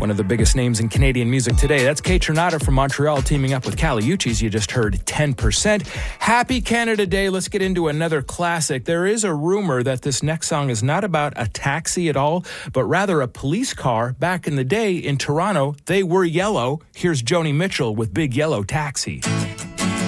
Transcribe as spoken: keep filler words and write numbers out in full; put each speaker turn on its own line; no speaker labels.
one of the biggest names in Canadian music today. That's Kate Trinata from Montreal teaming up with Kali Uchis. You just heard ten percent. Happy Canada Day. Let's get into another classic. There is a rumor that this next song is not about a taxi at all, but rather a police car. Back in the day in Toronto, they were yellow. Here's Joni Mitchell with Big Yellow Taxi.